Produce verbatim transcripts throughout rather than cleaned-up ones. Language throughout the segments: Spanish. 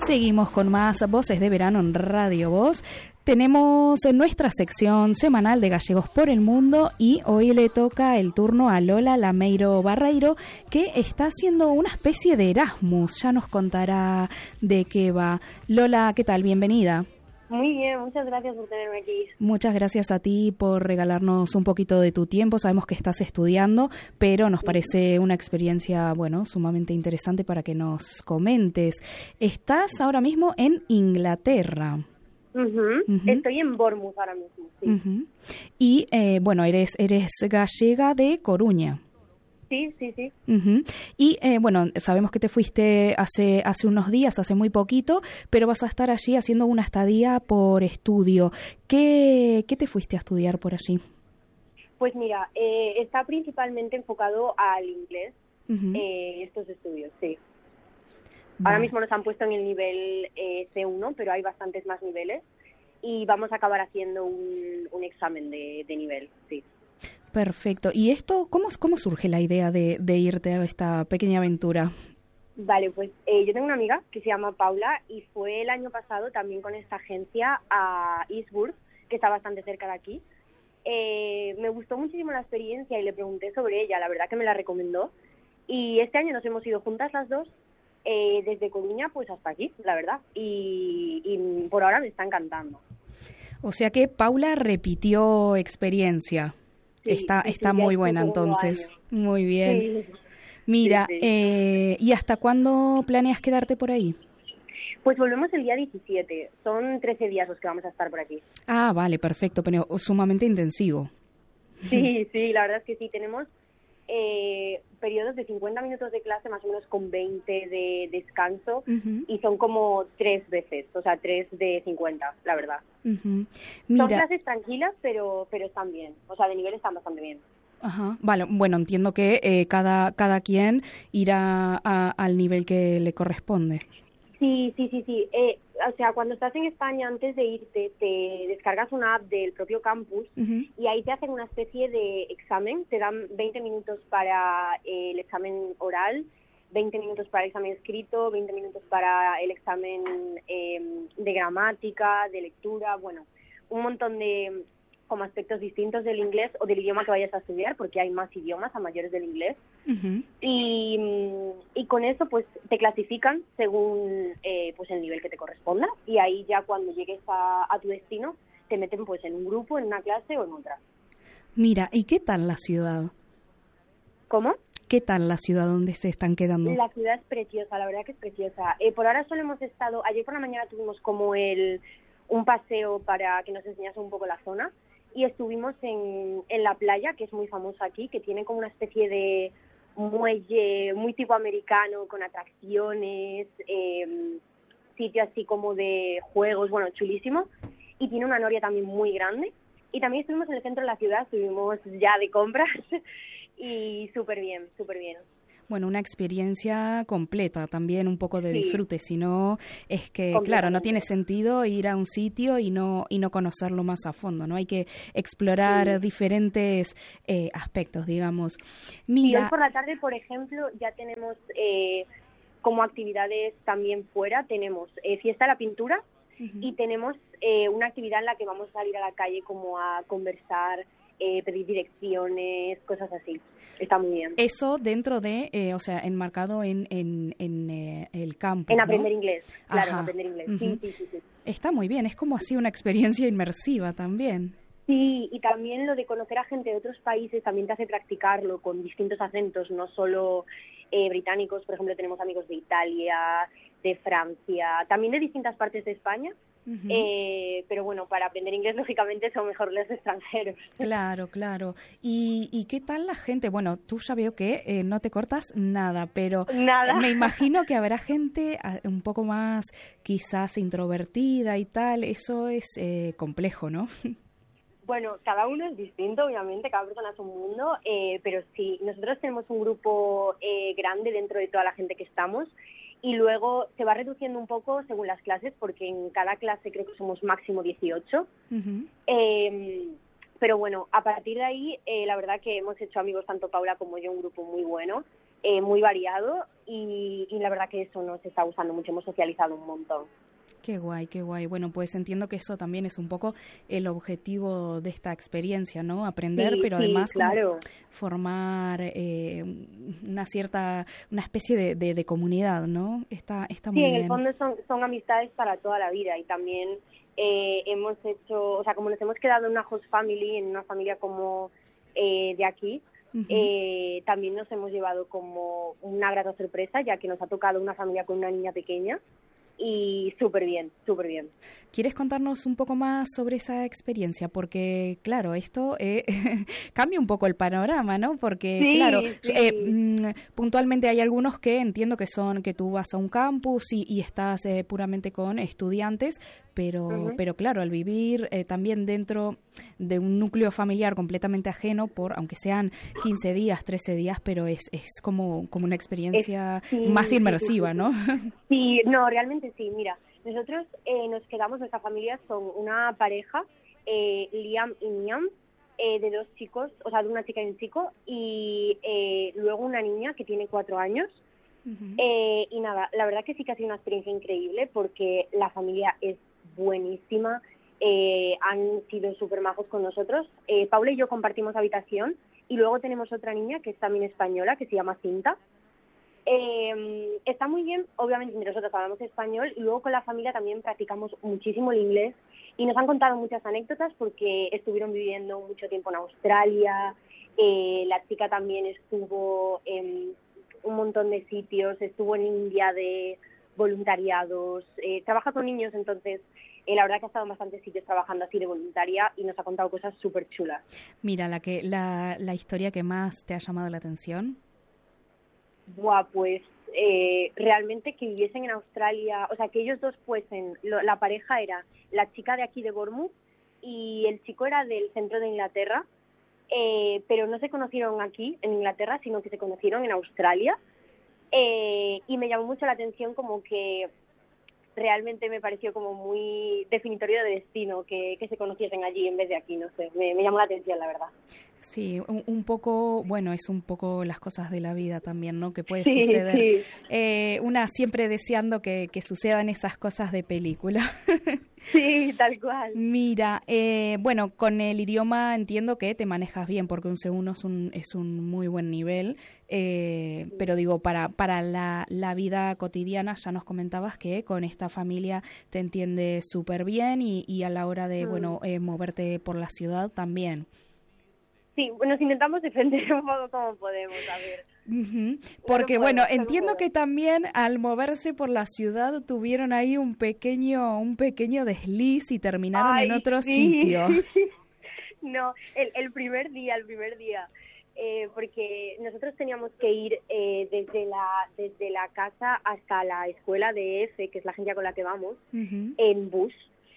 Seguimos con más Voces de Verano en Radio Voz. Tenemos nuestra sección semanal de Gallegos por el Mundo y hoy le toca el turno a Lola Lameiro Barreiro, que está haciendo una especie de Erasmus. Ya nos contará de qué va. Lola, ¿qué tal? Bienvenida. Muy bien, muchas gracias por tenerme aquí. Muchas gracias a ti por regalarnos un poquito de tu tiempo. Sabemos que estás estudiando, pero nos parece una experiencia, bueno, sumamente interesante para que nos comentes. Estás ahora mismo en Inglaterra. Uh-huh. Uh-huh. Estoy en Bournemouth ahora mismo, sí. Uh-huh. Y, eh, bueno, eres, eres gallega de Coruña. Sí, sí, sí. Uh-huh. Y eh, bueno, sabemos que te fuiste hace hace unos días, hace muy poquito, pero vas a estar allí haciendo una estadía por estudio. ¿Qué, qué te fuiste a estudiar por allí? Pues mira, eh, está principalmente enfocado al inglés, uh-huh. eh, estos estudios, sí. Vale. Ahora mismo nos han puesto en el nivel eh, C uno, pero hay bastantes más niveles y vamos a acabar haciendo un, un examen de, de nivel, sí. Perfecto. ¿Y esto, cómo, cómo surge la idea de, de irte a esta pequeña aventura? Vale, pues eh, yo tengo una amiga que se llama Paula y fue el año pasado también con esta agencia a Eastbourne, que está bastante cerca de aquí. Eh, me gustó muchísimo la experiencia y le pregunté sobre ella, la verdad que me la recomendó. Y este año nos hemos ido juntas las dos, eh, desde Coruña pues hasta aquí, la verdad. Y, y por ahora me está encantando. O sea que Paula repitió experiencia. Sí, está sí, está sí, muy buena entonces. Año. Muy bien. Sí. Mira, sí, sí. Eh, ¿y hasta cuándo planeas quedarte por ahí? Pues volvemos el día diecisiete. Son trece días los que vamos a estar por aquí. Ah, vale, perfecto, pero sumamente intensivo. Sí, sí, la verdad es que sí. Tenemos eh, periodos de cincuenta minutos de clase, más o menos con veinte de descanso, uh-huh. y son como tres veces, o sea, tres de cincuenta, la verdad. Uh-huh. Mira. Son clases tranquilas, pero pero están bien, o sea, de nivel están bastante bien. Ajá. Vale, bueno, entiendo que eh, cada cada quien irá a, al nivel que le corresponde. Sí, sí, sí, sí. Eh, o sea, cuando estás en España, antes de irte, te descargas una app del propio campus, uh-huh. y ahí te hacen una especie de examen. Te dan veinte minutos para eh, el examen oral, veinte minutos para el examen escrito, veinte minutos para el examen eh, de gramática, de lectura, bueno, un montón de como aspectos distintos del inglés o del idioma que vayas a estudiar, porque hay más idiomas a mayores del inglés. Uh-huh. Y, y con eso pues te clasifican según eh, pues el nivel que te corresponda, y ahí ya cuando llegues a, a tu destino te meten pues en un grupo, en una clase o en otra. Mira, ¿y qué tal la ciudad? ¿Cómo? ¿Qué tal la ciudad donde se están quedando? La ciudad es preciosa, la verdad que es preciosa. Eh, por ahora solo hemos estado, ayer por la mañana tuvimos como el un paseo para que nos enseñase un poco la zona, y estuvimos en, en la playa, que es muy famosa aquí, que tiene como una especie de muelle muy tipo americano, con atracciones, eh, sitio así como de juegos, bueno, chulísimo, y tiene una noria también muy grande. Y también estuvimos en el centro de la ciudad, estuvimos ya de compras, y súper bien, súper bien. Bueno, una experiencia completa, también un poco de sí. disfrute, si no, es que, claro, no tiene sentido ir a un sitio y no y no conocerlo más a fondo, ¿no? Hay que explorar sí. diferentes eh, aspectos, digamos. Mira, y hoy por la tarde, por ejemplo, ya tenemos eh, como actividades también fuera, tenemos eh, fiesta de la pintura, uh-huh. y tenemos eh, una actividad en la que vamos a salir a la calle como a conversar, Eh, pedir direcciones, cosas así. Está muy bien. Eso dentro de, eh, o sea, enmarcado en, en, en eh, el campo, En ¿no? aprender inglés, claro, Ajá. en aprender inglés. Uh-huh. Sí, sí, sí, sí. Está muy bien, es como así una experiencia inmersiva también. Sí, y también lo de conocer a gente de otros países también te hace practicarlo con distintos acentos, no solo eh, británicos. Por ejemplo, tenemos amigos de Italia, de Francia, también de distintas partes de España. Uh-huh. Eh, pero bueno, para aprender inglés, lógicamente, son mejor los extranjeros. Claro, claro. ¿Y, y qué tal la gente? Bueno, tú ya veo que eh, no te cortas nada, pero nada. me imagino que habrá gente un poco más quizás introvertida y tal. Eso es eh, complejo, ¿no? Bueno, cada uno es distinto, obviamente, cada persona es un mundo, eh, pero sí, nosotros tenemos un grupo eh, grande dentro de toda la gente que estamos. Y luego se va reduciendo un poco según las clases, porque en cada clase creo que somos máximo dieciocho. Uh-huh. Eh, pero bueno, a partir de ahí, eh, la verdad que hemos hecho amigos, tanto Paula como yo, un grupo muy bueno. eh, muy variado y, y la verdad que eso nos está gustando mucho, hemos socializado un montón. Qué guay, qué guay. Bueno, pues entiendo que eso también es un poco el objetivo de esta experiencia, ¿no? Aprender, sí, pero sí, además claro. como formar eh, una cierta, una especie de, de, de comunidad, ¿no? Está, está muy sí, en bien. el fondo son, son amistades para toda la vida y también eh, hemos hecho, o sea, como nos hemos quedado en una host family, en una familia como eh, de aquí, uh-huh. eh, también nos hemos llevado como una grata sorpresa, ya que nos ha tocado una familia con una niña pequeña. Y súper bien, súper bien. ¿Quieres contarnos un poco más sobre esa experiencia? Porque, claro, esto eh, cambia un poco el panorama, ¿no? Porque, sí, claro, sí. Eh, puntualmente hay algunos que entiendo que son que tú vas a un campus y, y estás eh, puramente con estudiantes, pero, uh-huh. pero claro, al vivir eh, también dentro de un núcleo familiar completamente ajeno, por aunque sean quince días, trece días, pero es, es como, como una experiencia es, sí, más inmersiva, sí, sí, ¿no? Sí, no, realmente sí. Mira, nosotros eh, nos quedamos, nuestra familia son una pareja, eh, Liam y Niam, eh, de dos chicos, o sea, de una chica y un chico, y eh, luego una niña que tiene cuatro años. Uh-huh. Eh, y nada, la verdad que sí que ha sido una experiencia increíble porque la familia es buenísima, eh, han sido súper majos con nosotros. Eh, Paula y yo compartimos habitación y luego tenemos otra niña que es también española, que se llama Cinta. Eh, está muy bien, obviamente nosotros hablamos español y luego con la familia también practicamos muchísimo el inglés y nos han contado muchas anécdotas porque estuvieron viviendo mucho tiempo en Australia, eh, la chica también estuvo en un montón de sitios, estuvo en India de voluntariados, eh, trabaja con niños, entonces eh, la verdad que ha estado en bastantes sitios trabajando así de voluntaria y nos ha contado cosas súper chulas. Mira, la, que, la, la historia que más te ha llamado la atención. Buah, pues eh, realmente que viviesen en Australia, o sea, que ellos dos fuesen, lo, la pareja era la chica de aquí de Bournemouth y el chico era del centro de Inglaterra, eh, pero no se conocieron aquí en Inglaterra, sino que se conocieron en Australia, eh, y me llamó mucho la atención como que realmente me pareció como muy definitorio de destino que, que se conociesen allí en vez de aquí, no sé, me, me llamó la atención, la verdad. Sí, un, un poco, bueno, es un poco las cosas de la vida también, ¿no? Que puede sí, suceder. Sí. Eh, una siempre deseando que, que sucedan esas cosas de película. Sí, tal cual. Mira, eh, bueno, con el idioma entiendo que te manejas bien, porque un C uno es un, es un muy buen nivel, eh, pero digo, para, para la, la vida cotidiana ya nos comentabas que con esta familia te entiendes súper bien y, y a la hora de, mm. bueno, eh, moverte por la ciudad también. Sí, nos intentamos defender un poco como podemos, a ver. Uh-huh. Porque, bueno, bueno entiendo que también al moverse por la ciudad tuvieron ahí un pequeño un pequeño desliz y terminaron Ay, en otro sí. sitio. No, el, el primer día, el primer día, eh, porque nosotros teníamos que ir eh, desde la desde la casa hasta la escuela de E F, que es la agencia con la que vamos, uh-huh. en bus.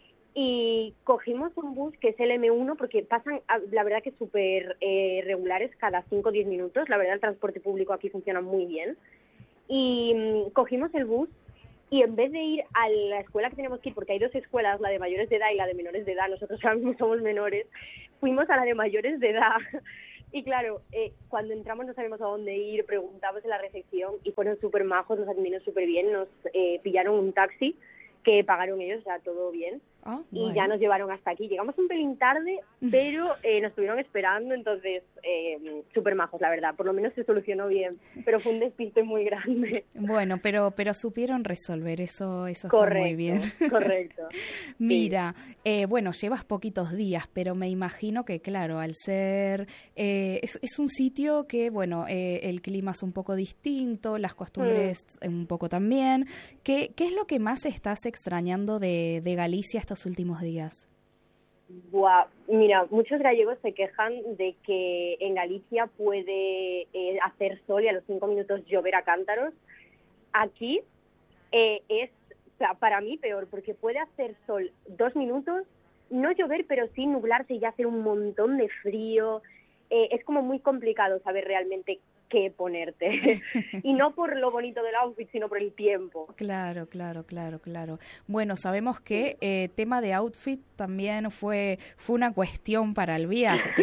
Y cogimos un bus que es el eme uno porque pasan, la verdad que súper eh, regulares cada cinco o diez minutos. La verdad el transporte público aquí funciona muy bien. Y um, cogimos el bus y en vez de ir a la escuela que teníamos que ir, porque hay dos escuelas, la de mayores de edad y la de menores de edad, nosotros ahora mismo somos menores, fuimos a la de mayores de edad. Y claro, eh, cuando entramos no sabíamos a dónde ir, preguntamos en la recepción y fueron súper majos, nos atendieron súper bien, nos eh, pillaron un taxi que pagaron ellos, o sea, todo bien. Oh, y bueno. Ya nos llevaron hasta aquí. Llegamos un pelín tarde, pero eh, nos estuvieron esperando, entonces eh, súper majos, la verdad. Por lo menos se solucionó bien, pero fue un despiste muy grande. Bueno, pero pero supieron resolver, eso eso correcto, está muy bien. Correcto. Mira, sí. eh, bueno, llevas poquitos días, pero me imagino que, claro, al ser... Eh, es, es un sitio que, bueno, eh, el clima es un poco distinto, las costumbres mm. un poco también. ¿Qué, qué es lo que más estás extrañando de, de Galicia estos últimos días? Buah, mira, muchos gallegos se quejan de que en Galicia puede eh, hacer sol y a los cinco minutos llover a cántaros. Aquí eh, es, para mí, peor, porque puede hacer sol dos minutos, no llover, pero sí nublarse y hacer un montón de frío. Eh, es como muy complicado saber realmente qué ponerte. Y no por lo bonito del outfit, sino por el tiempo. Claro, claro, claro, claro. Bueno, sabemos que eh, tema de outfit también fue, fue una cuestión para el viaje.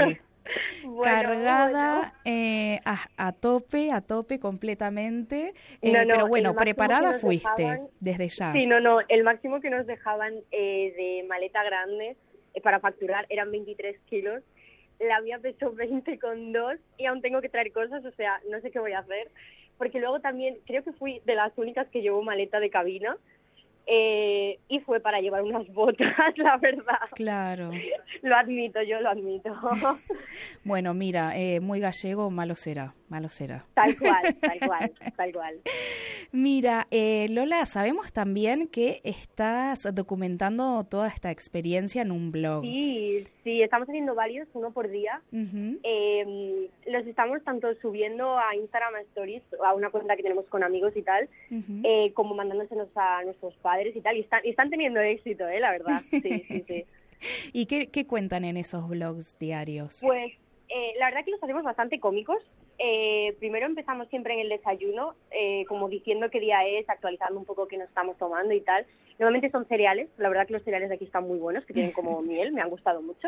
Bueno, Cargada bueno. eh, a, a tope, a tope completamente, eh, No, no, pero el bueno, máximo que preparada nos fuiste dejaban- desde ya. Sí, no, no, el máximo que nos dejaban eh, de maleta grande eh, para facturar eran veintitrés kilos. La mía pesó veinte con dos y aún tengo que traer cosas, o sea, no sé qué voy a hacer. Porque luego también creo que fui de las únicas que llevó maleta de cabina. Eh, y fue para llevar unas botas, la verdad. Claro. Lo admito, yo lo admito. Bueno, mira, eh, muy gallego, malo será, malo será. Tal cual, tal cual, tal cual. Mira, eh, Lola, sabemos también que estás documentando toda esta experiencia en un blog. Sí, sí, estamos haciendo varios, uno por día. Uh-huh. Eh, los estamos tanto subiendo a Instagram Stories, a una cuenta que tenemos con amigos y tal, Uh-huh. eh, como mandándoselos a nuestros padres y tal. Y están, y están teniendo éxito, eh, la verdad. Sí, sí, sí. ¿Y qué, qué cuentan en esos blogs diarios? Pues eh, la verdad que los hacemos bastante cómicos. Eh, primero empezamos siempre en el desayuno, eh, como diciendo qué día es, actualizando un poco qué nos estamos tomando y tal. Normalmente son cereales, la verdad que los cereales de aquí están muy buenos, que tienen como miel, me han gustado mucho.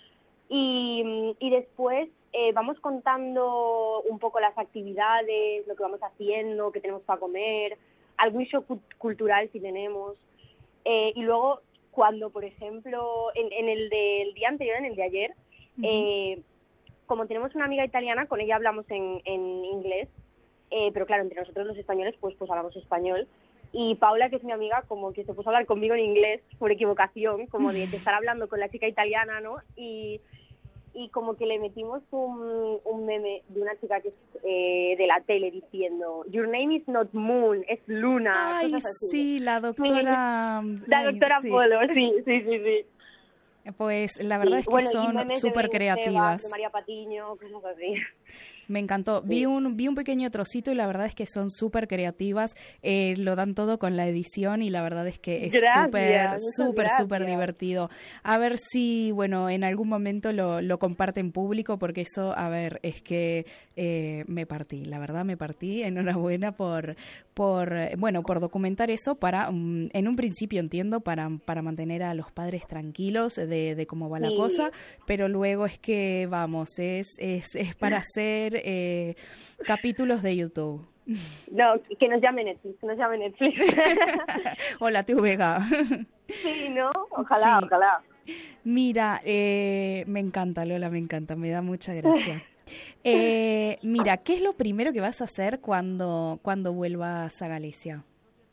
Y, y después eh, vamos contando un poco las actividades, lo que vamos haciendo, qué tenemos para comer, algún show cu- cultural si tenemos. Eh, y luego, cuando, por ejemplo, en, en el del día anterior, en el de ayer, Uh-huh. eh, como tenemos una amiga italiana, con ella hablamos en, en inglés, eh, pero claro, entre nosotros los españoles, pues, pues hablamos español. Y Paula, que es mi amiga, como que se puso a hablar conmigo en inglés por equivocación, como de, de estar hablando con la chica italiana, ¿no? Y, y como que le metimos un, un meme de una chica que es eh, de la tele diciendo Your name is not Moon, es Luna, Ay, cosas así. sí, la doctora... La Ay, doctora sí. Polo, sí, sí, sí, sí. Pues la verdad Sí, es que bueno, y son memes de súper Belén Esteban, creativas. de María Patiño, cosas así. Me encantó. Sí. Vi un vi un pequeño trocito y la verdad es que son súper creativas. Eh, lo dan todo con la edición y la verdad es que es Gracias, súper, muchas súper, súper gracias. divertido. A ver si, bueno, en algún momento lo, lo comparte en público porque eso, a ver, es que eh, me partí. La verdad me partí. Enhorabuena por, por eh, bueno, por documentar eso para, um, en un principio entiendo, para, para mantener a los padres tranquilos de, de cómo va la Sí. cosa, pero luego es que, vamos, es, es, es para hacer eh, capítulos de YouTube. No, que nos llame Netflix, que nos llame Netflix. Hola, T V G. Sí, ¿no? Ojalá, Sí. ojalá. Mira, eh, me encanta, Lola, me encanta, me da mucha gracia. Eh, mira, ¿qué es lo primero que vas a hacer cuando, cuando vuelvas a Galicia?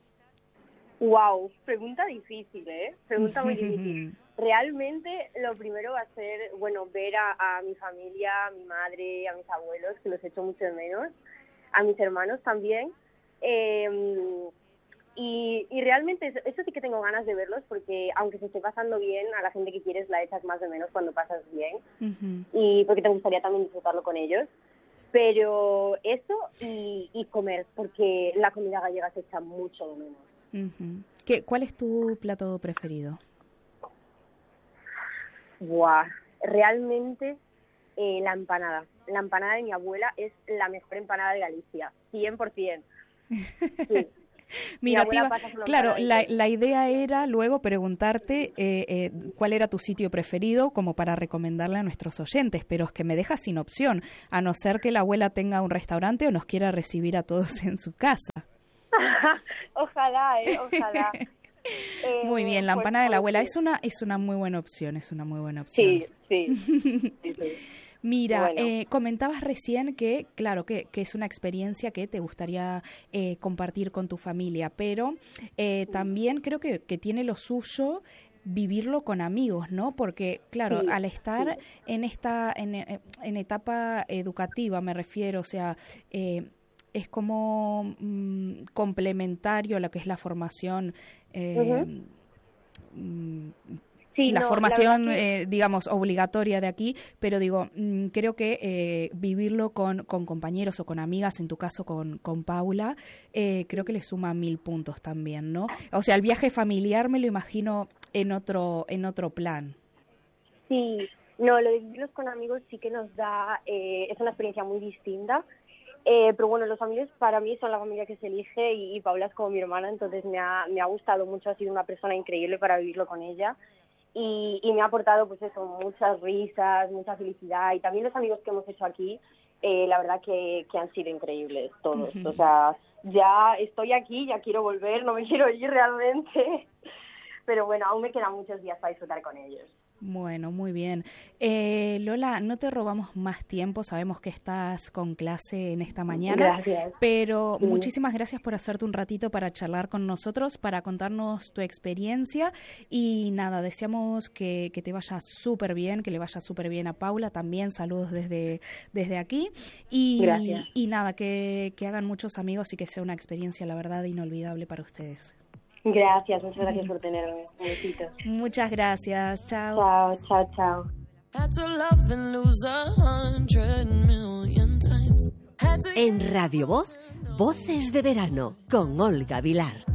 Wow, pregunta difícil, ¿eh? Pregunta muy difícil. Realmente lo primero va a ser, bueno, ver a, a mi familia, a mi madre, a mis abuelos, que los echo mucho de menos, a mis hermanos también. Eh, y, y realmente eso, eso sí que tengo ganas de verlos porque aunque se esté pasando bien, a la gente que quieres la echas más de menos cuando pasas bien. Uh-huh. Y porque te gustaría también disfrutarlo con ellos. Pero eso y, y comer, porque la comida gallega se echa mucho de menos. Uh-huh. ¿Qué, ¿Cuál es tu plato preferido? Buah, realmente eh, la empanada. La empanada de mi abuela es la mejor empanada de Galicia, cien por ciento. Sí. Mira, abuela Tiva, pasa solo claro, empanada la, de- la idea era luego preguntarte eh, eh, cuál era tu sitio preferido como para recomendarle a nuestros oyentes, pero es que me dejas sin opción, a no ser que la abuela tenga un restaurante o nos quiera recibir a todos en su casa. Ojalá, eh, ojalá. Eh, Muy bien, la pues, empanada de la pues, abuela sí. es una es una muy buena opción, es una muy buena opción. Sí, sí. sí, sí. Mira, Bueno. eh, comentabas recién que, claro, que, que es una experiencia que te gustaría eh, compartir con tu familia, pero eh, también creo que, que tiene lo suyo vivirlo con amigos, ¿no? Porque, claro, Sí, al estar sí. en esta, en, en etapa educativa, me refiero, o sea, eh, es como mm, complementario a lo que es la formación. Eh, Ujú. mm, Sí, la no, formación, la verdad que- eh, digamos, obligatoria de aquí, pero digo, mm, creo que eh, vivirlo con, con compañeros o con amigas, en tu caso con, con Paula, eh, creo que le suma mil puntos también, ¿no? O sea, el viaje familiar me lo imagino en otro, en otro plan. Sí, no, lo de vivirlos con amigos sí que nos da, eh, es una experiencia muy distinta, eh, pero bueno, los familiares para mí son la familia que se elige y, y Paula es como mi hermana, entonces me ha, me ha gustado mucho, ha sido una persona increíble para vivirlo con ella y, y me ha aportado pues eso, muchas risas, mucha felicidad, y también los amigos que hemos hecho aquí, eh, la verdad que, que han sido increíbles todos. Uh-huh. O sea, ya estoy aquí, ya quiero volver, no me quiero ir realmente, pero bueno, aún me quedan muchos días para disfrutar con ellos. Bueno, muy bien. Eh, Lola, no te robamos más tiempo, sabemos que estás con clase en esta mañana. Gracias. Pero sí. muchísimas gracias por hacerte un ratito para charlar con nosotros, para contarnos tu experiencia y nada, deseamos que, que te vaya súper bien, que le vaya súper bien a Paula, también saludos desde, desde aquí y, gracias. y nada, que, que hagan muchos amigos y que sea una experiencia, la verdad, inolvidable para ustedes. Gracias, muchas gracias por tenerme. Un besito. Muchas gracias. Chao. Chao, chao, chao. En Radio Voz, Voces de Verano, con Olga Vilar.